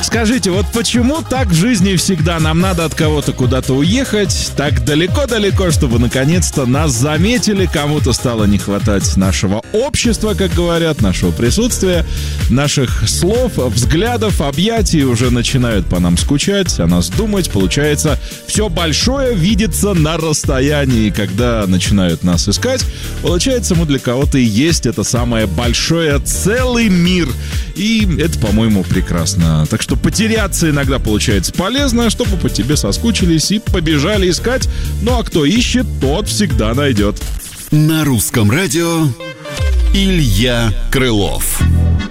Скажите, вот почему так в жизни всегда? Нам надо от кого-то куда-то уехать, так далеко-далеко, чтобы наконец-то нас заметили, кому-то стало не хватать нашего общества, как говорят, нашего присутствия, наших слов, взглядов, объятий, уже начинают по нам скучать, о нас думать. Получается, все большое видится на расстоянии. Когда начинают нас искать, получается, мы для кого-то и есть это самое большое, целый мир. И это, по-моему, прекрасно. Так что потеряться иногда получается полезно, чтобы по тебе соскучились и побежали искать. Ну а кто ищет, тот всегда найдет. На русском радио Илья Крылов.